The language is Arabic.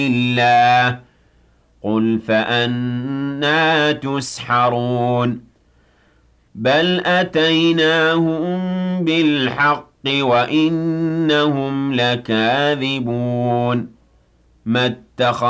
الله قل فأنى تسحرون بل أتيناهم بالحق وإنهم لكاذبون ما اتخذ